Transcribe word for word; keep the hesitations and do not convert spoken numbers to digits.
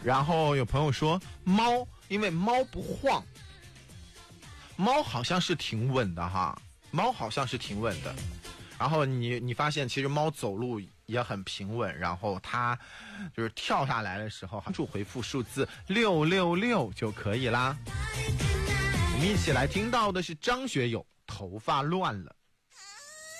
然后有朋友说猫，因为猫不晃，猫好像是挺稳的哈，猫好像是挺稳的。然后你你发现其实猫走路也很平稳，然后它就是跳下来的时候，帮助回复数字六六六就可以啦。我们一起来听到的是张学友《头发乱了》。